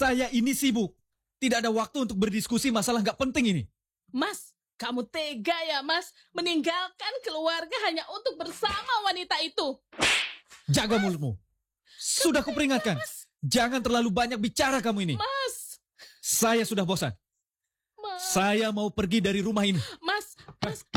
Saya ini sibuk. Tidak ada waktu untuk berdiskusi masalah nggak penting ini. Mas, kamu tega ya, Mas? Meninggalkan keluarga hanya untuk bersama wanita itu. Jaga mulutmu. Sudah kuperingatkan. Jangan terlalu banyak bicara kamu ini. Mas. Saya sudah bosan. Mas. Saya mau pergi dari rumah ini. Mas.